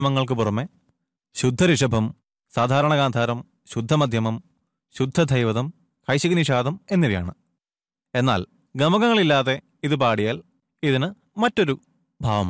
ഗമങ്ങൾക്ക് പുറമെ ശുദ്ധഋഷഭം, സാധാരണ ഗാന്ധാരം, ശുദ്ധമധ്യമം, ശുദ്ധധൈവതം, കൈശികനിഷാദം എന്നിവയാണ്. എന്നാൽ ഗമകങ്ങളില്ലാതെ ഇത് പാടിയാൽ ഇതിന് മറ്റൊരു ഭാവമാണ്.